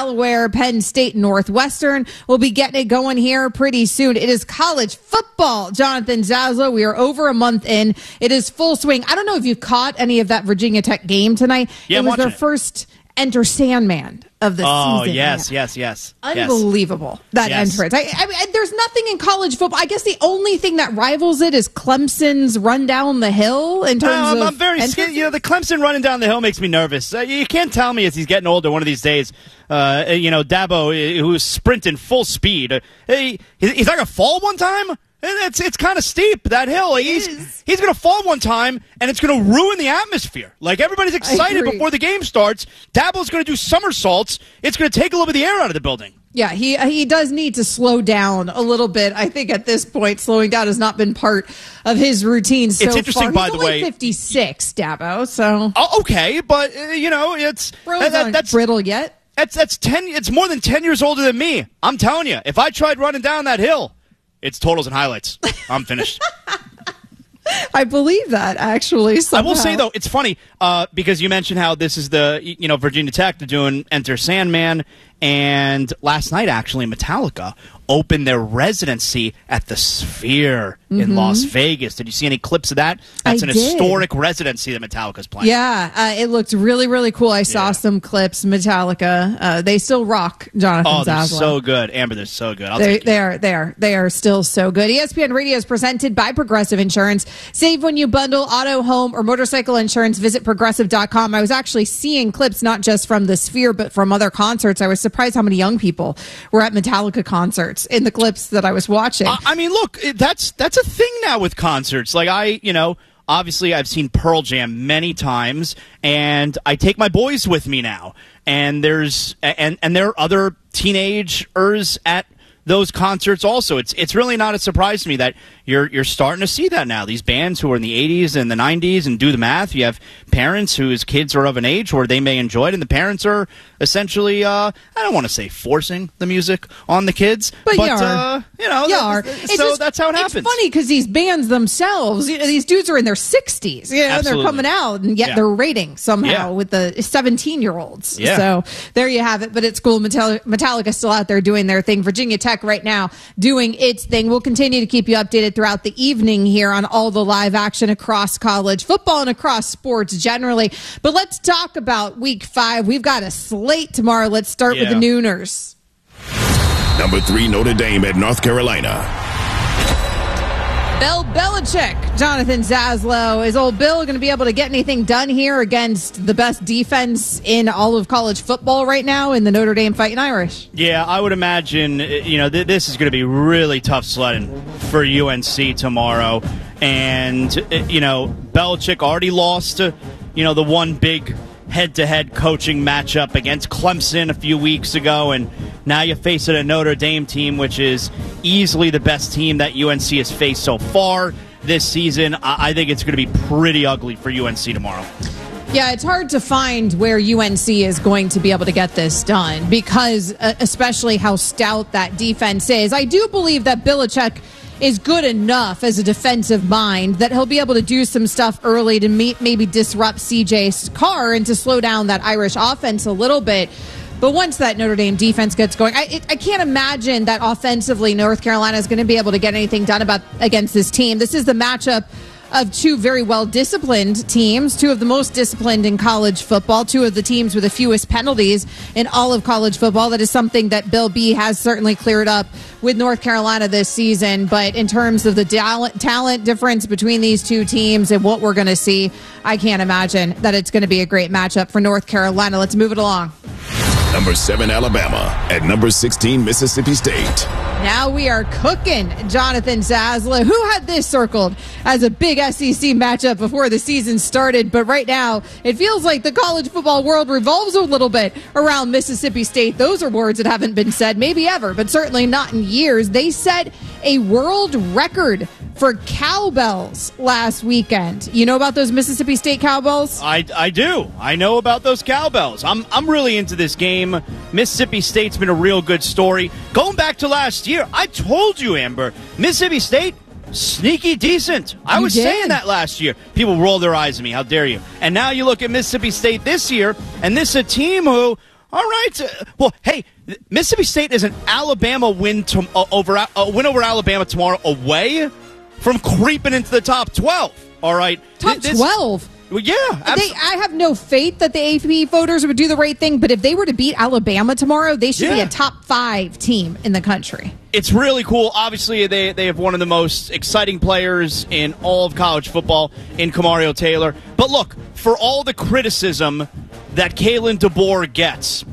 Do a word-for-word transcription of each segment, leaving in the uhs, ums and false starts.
Delaware, Penn State, Northwestern. We'll be getting it going here pretty soon. It is college football, Jonathan Zaslow. We are over a month in. It is full swing. I don't know if you caught any of that Virginia Tech game tonight. Yeah, it was their it. first Enter Sandman of the oh, season. yes, man. yes, yes. Unbelievable, yes. that yes. entrance. I, I mean, there's nothing in college football. I guess the only thing that rivals it is Clemson's run down the hill in terms uh, I'm, of I'm very scared. You know, the Clemson running down the hill makes me nervous. Uh, you can't tell me as he's getting older one of these days, uh, you know, Dabo, uh, who's sprinting full speed, uh, he, he's not going to fall one time? It's it's kind of steep, that hill. He's he's going to fall one time, and it's going to ruin the atmosphere. Like, everybody's excited before the game starts. Dabo's going to do somersaults. It's going to take a little bit of the air out of the building. Yeah, he he does need to slow down a little bit. I think at this point, slowing down has not been part of his routine so far. It's interesting, He's by the only way. fifty-six, Dabo, so. Oh, okay, but, uh, you know, it's. Bro's that, aren't that's brittle yet. That's, that's ten, it's more than ten years older than me. I'm telling you, if I tried running down that hill, it's totals and highlights. I'm finished. I believe that, actually. Somehow. I will say, though, it's funny uh, because you mentioned how this is the, you know, Virginia Tech, they're doing Enter Sandman, and last night, actually, Metallica opened their residency at the Sphere mm-hmm. in Las Vegas. Did you see any clips of that? That's I an did. historic residency that Metallica's playing. Yeah, uh, it looked really, really cool. I saw yeah. some clips. Metallica, uh, they still rock, Jonathan Oh, they're Zaslow. so good. Amber, they're so good. I'll They, take they are, they are, they are still so good. E S P N Radio is presented by Progressive Insurance. Save when you bundle auto, home, or motorcycle insurance. Visit progressive dot com. I was actually seeing clips not just from the Sphere, but from other concerts. I was surprised how many young people were at Metallica concerts in the clips that I was watching. Uh, I mean, look, that's that's a thing now with concerts. Like, I, you know, obviously I've seen Pearl Jam many times, and I take my boys with me now. And there's and and there are other teenagers at those concerts also. It's it's really not a surprise to me that you're you're starting to see that now. These bands who are in the eighties and the nineties, and do the math, you have parents whose kids are of an age where they may enjoy it, and the parents are essentially, uh, I don't want to say forcing the music on the kids, but, but you are. Uh, you know, you are. so just, that's how it happens. It's funny because these bands themselves, you know, these dudes are in their sixties, you know, and they're coming out, and yet yeah. they're rating somehow yeah. with the seventeen-year-olds. Yeah. So there you have it, but it's cool. Metallica, Metallica's still out there doing their thing. Virginia Tech right now doing its thing. We'll continue to keep you updated throughout the evening here on all the live action across college football and across sports generally. But let's talk about week five. We've got a slate tomorrow. Let's start yeah. with the Nooners. Number three, Notre Dame at North Carolina. Bill Belichick, Jonathan Zaslow. Is old Bill going to be able to get anything done here against the best defense in all of college football right now in the Notre Dame Fighting Irish? Yeah, I would imagine, you know, th- this is going to be really tough sledding for U N C tomorrow. And, you know, Belichick already lost, uh, you know, the one big head-to-head coaching matchup against Clemson a few weeks ago, and now you face a Notre Dame team, which is easily the best team that U N C has faced so far this season. I, I think it's going to be pretty ugly for U N C tomorrow. Yeah, it's hard to find where U N C is going to be able to get this done because uh, especially how stout that defense is. I do believe that Belichick is good enough as a defensive mind that he'll be able to do some stuff early to meet, maybe disrupt C J Carr and to slow down that Irish offense a little bit. But once that Notre Dame defense gets going, I, it, I can't imagine that offensively North Carolina is going to be able to get anything done about against this team. This is the matchup of two very well-disciplined teams, two of the most disciplined in college football, two of the teams with the fewest penalties in all of college football. That is something that Bill B has certainly cleared up with North Carolina this season. But in terms of the talent, talent difference between these two teams and what we're going to see, I can't imagine that it's going to be a great matchup for North Carolina. Let's move it along. Number seven, Alabama. At number sixteen, Mississippi State. Now we are cooking, Jonathan Zaslow. Who had this circled as a big S E C matchup before the season started? But right now, it feels like the college football world revolves a little bit around Mississippi State. Those are words that haven't been said maybe ever, but certainly not in years. They set a world record for cowbells last weekend. You know about those Mississippi State cowbells? I, I do. I know about those cowbells. I'm I'm really into this game. Mississippi State's been a real good story. Going back to last year, I told you, Amber, Mississippi State, sneaky decent. I You was did. saying that last year. People roll their eyes at me. How dare you? And now you look at Mississippi State this year, and this is a team who, All right. Uh, well, hey, Mississippi State is an Alabama win to, uh, over uh, win over Alabama tomorrow away from creeping into the top twelve. All right. Top this, twelve? Well, yeah. They, I have no faith that the A P voters would do the right thing, but if they were to beat Alabama tomorrow, they should yeah. be a top five team in the country. It's really cool. Obviously, they, they have one of the most exciting players in all of college football in Kamario Taylor. But look, for all the criticism that Kalen DeBoer gets,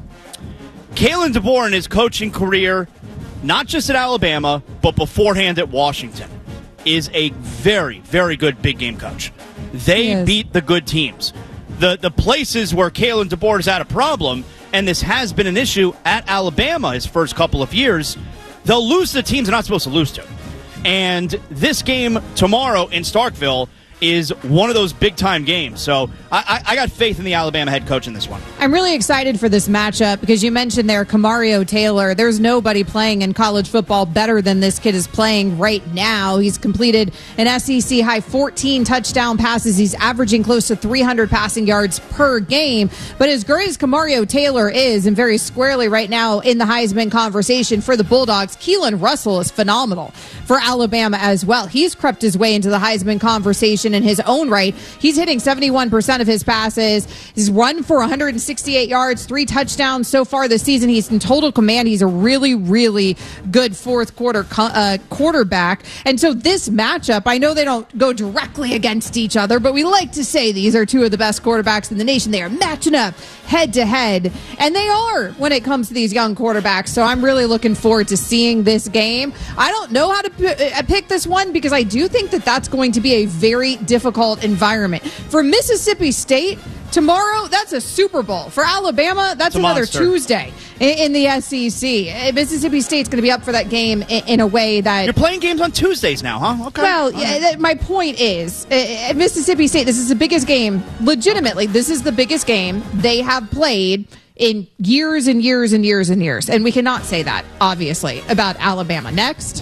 Kalen DeBoer in his coaching career, not just at Alabama, but beforehand at Washington, is a very, very good big game coach. They beat the good teams. The the places where Kalen DeBoer has had a problem, and this has been an issue at Alabama his first couple of years, they'll lose to teams they're not supposed to lose to. And this game tomorrow in Starkville is one of those big-time games. So I, I, I got faith in the Alabama head coach in this one. I'm really excited for this matchup because you mentioned there Kamario Taylor. There's nobody playing in college football better than this kid is playing right now. He's completed an S E C-high fourteen touchdown passes. He's averaging close to three hundred passing yards per game. But as great as Kamario Taylor is, and very squarely right now in the Heisman conversation for the Bulldogs, Keelan Russell is phenomenal for Alabama as well. He's crept his way into the Heisman conversation in his own right. He's hitting seventy-one percent of his passes. He's run for one hundred sixty-eight yards, three touchdowns so far this season. He's in total command. He's a really, really good fourth quarter uh, quarterback. And so this matchup, I know they don't go directly against each other, but we like to say these are two of the best quarterbacks in the nation. They are matching up head to head, and they are when it comes to these young quarterbacks. So I'm really looking forward to seeing this game. I don't know how to p- pick this one because I do think that that's going to be a very difficult environment. For Mississippi State, tomorrow, that's a Super Bowl. For Alabama, that's another monster. Tuesday in, in the S E C. Mississippi State's going to be up for that game in, in a way that... You're playing games on Tuesdays now, huh? Okay. Well, yeah, that, my point is, uh, Mississippi State, this is the biggest game, legitimately, this is the biggest game they have played in years and years and years and years. And we cannot say that, obviously, about Alabama. Next.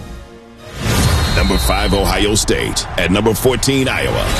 Number five, Ohio State. At number fourteen,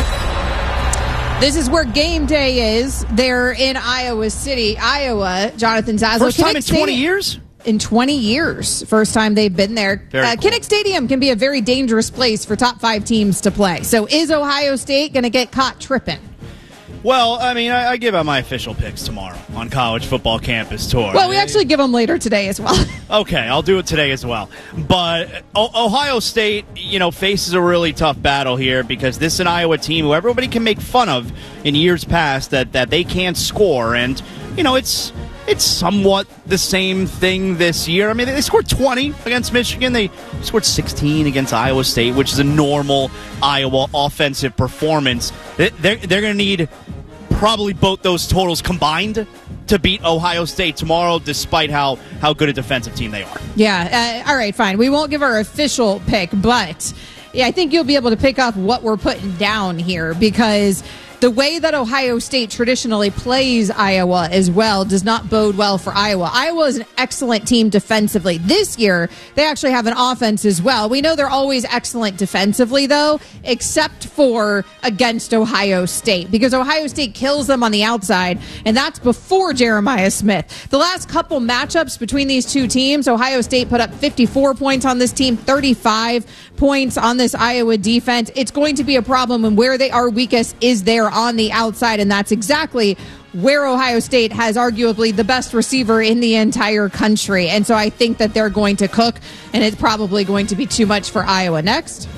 Iowa. This is where game day is. They're in Iowa City, Iowa. Jonathan Zaslow. First time in twenty years? In twenty years. First time they've been there. Very uh, cool. Kinnick Stadium can be a very dangerous place for top five teams to play. So is Ohio State going to get caught tripping? Well, I mean, I, I give out my official picks tomorrow on College Football Campus Tour. Well, we actually give them later today as well. Okay, I'll do it today as well. But o- Ohio State, you know, faces a really tough battle here because this is an Iowa team who everybody can make fun of in years past that, that they can't score. And, you know, it's it's somewhat the same thing this year. I mean, they scored twenty against Michigan. They scored sixteen against Iowa State, which is a normal Iowa offensive performance. They're, they're going to need probably both those totals combined to beat Ohio State tomorrow, despite how, how good a defensive team they are. Yeah, uh, all right, fine. We won't give our official pick, but yeah, I think you'll be able to pick up what we're putting down here because the way that Ohio State traditionally plays Iowa as well does not bode well for Iowa. Iowa is an excellent team defensively. This year, they actually have an offense as well. We know they're always excellent defensively, though, except for against Ohio State, because Ohio State kills them on the outside, and that's before Jeremiah Smith. The last couple matchups between these two teams, Ohio State put up fifty-four points on this team, thirty-five points on this Iowa defense. It's going to be a problem, and where they are weakest is there on the outside, and that's exactly where Ohio State has arguably the best receiver in the entire country. And so I think that they're going to cook, and it's probably going to be too much for Iowa. Next.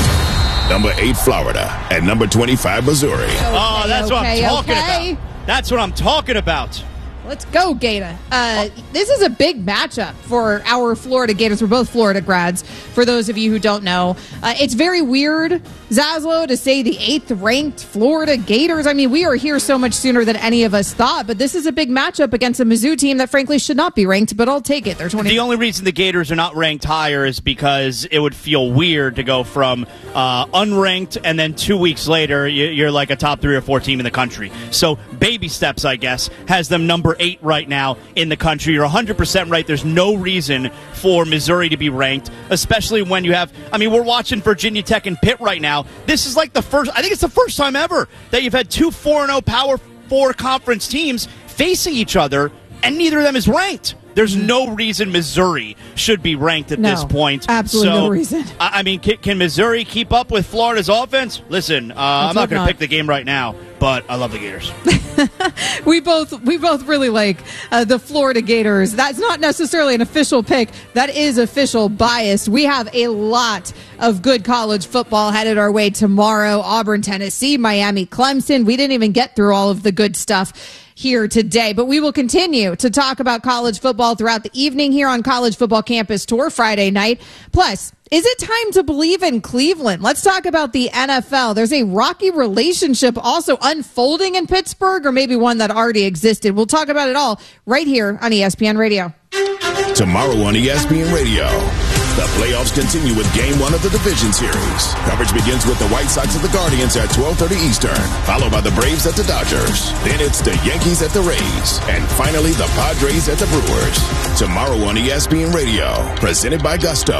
Number eight, Florida. At number twenty-five, Missouri. Okay, oh, that's okay, what I'm talking okay. about. That's what I'm talking about. Let's go, Gator. Uh, this is a big matchup for our Florida Gators. We're both Florida grads, for those of you who don't know. Uh, it's very weird, Zaslow, to say the eighth-ranked Florida Gators. I mean, we are here so much sooner than any of us thought, but this is a big matchup against a Mizzou team that, frankly, should not be ranked, but I'll take it. They're twenty. The only reason the Gators are not ranked higher is because it would feel weird to go from uh, unranked and then two weeks later you're like a top three or four team in the country. So baby steps, I guess, has them number eight right now in the country. You're one hundred percent right. There's no reason for Missouri to be ranked, especially when you have, I mean, we're watching Virginia Tech and Pitt right now. This is like the first, I think it's the first time ever that you've had two four and oh Power Four conference teams facing each other and neither of them is ranked. There's no reason Missouri should be ranked at no, this point. Absolutely so, no reason. I, I mean, can, can Missouri keep up with Florida's offense? Listen, uh, I'm not going to pick the game right now, but I love the Gators. we both we both really like uh, the Florida Gators. That's not necessarily an official pick. That is official bias. We have a lot of good college football headed our way tomorrow. Auburn, Tennessee, Miami, Clemson. We didn't even get through all of the good stuff here today, but we will continue to talk about college football throughout the evening here on College Football Campus Tour Friday night. Plus, is it time to believe in Cleveland? Let's talk about the N F L. There's a rocky relationship also unfolding in Pittsburgh, or maybe one that already existed. We'll talk about it all right here on E S P N Radio. Tomorrow on E S P N Radio, the playoffs continue with Game One of the Division Series. Coverage begins with the White Sox at the Guardians at twelve thirty Eastern, followed by the Braves at the Dodgers. Then it's the Yankees at the Rays, and finally the Padres at the Brewers. Tomorrow on E S P N Radio, presented by Gusto.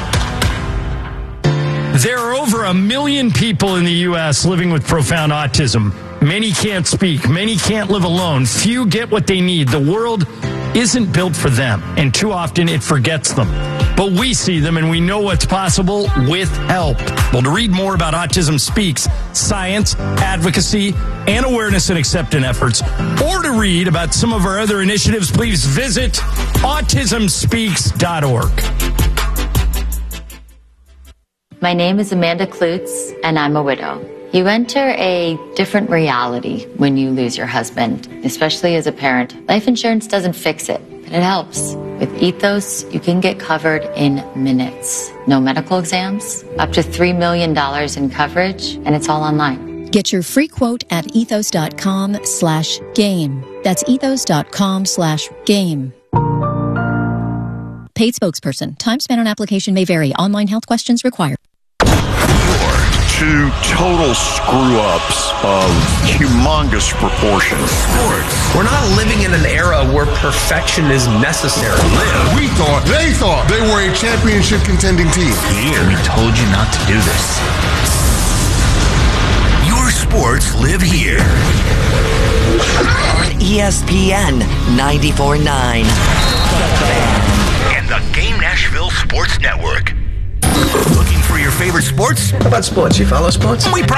There are over a million people in the U S living with profound autism. Many can't speak. Many can't live alone. Few get what they need. The world isn't built for them, and too often it forgets them. But we see them, and we know what's possible with help. Well, to read more about Autism Speaks, science, advocacy, and awareness and acceptance efforts, or to read about some of our other initiatives, please visit autism speaks dot org. My name is Amanda Klutz, and I'm a widow. You enter a different reality when you lose your husband, especially as a parent. Life insurance doesn't fix it, but it helps. With Ethos, you can get covered in minutes. No medical exams, up to three million dollars in coverage, and it's all online. Get your free quote at ethos.com slash game. That's ethos.com slash game. Paid spokesperson. Time spent on application may vary. Online health questions required. Two total screw-ups of humongous proportions. Sports. We're not living in an era where perfection is necessary. Live. We thought, they thought they were a championship contending team. Here. We told you not to do this. Your sports live here. On E S P N ninety-four point nine. And the Game Nashville Sports Network. Looking for your favorite sports? How about sports? You follow sports? We